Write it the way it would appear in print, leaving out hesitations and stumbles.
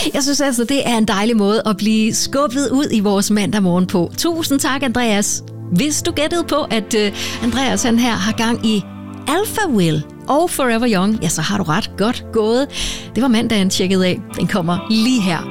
Jeg synes altså, det er en dejlig måde at blive skubbet ud i vores mandag morgen på. Tusind tak, Andreas. Hvis du gættede på, at Andreas han her har gang i Alpha Will og Forever Young, ja, så har du ret godt gået. Det var mandagen tjekket af. Den kommer lige her.